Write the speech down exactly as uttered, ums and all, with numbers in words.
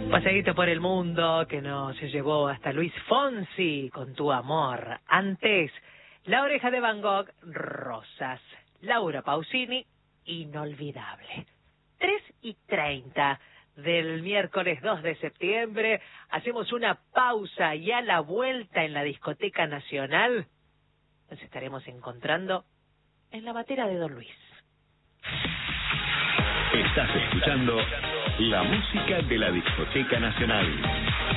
Paseíto por el mundo que nos llevó hasta Luis Fonsi con Tu Amor. Antes, La Oreja de Van Gogh, Rosas. Laura Pausini, Inolvidable. tres y treinta del miércoles dos de septiembre. Hacemos una pausa y a la vuelta en la Discoteca Nacional nos estaremos encontrando en la batera de Don Luis. Estás escuchando la música de la Discoteca Nacional.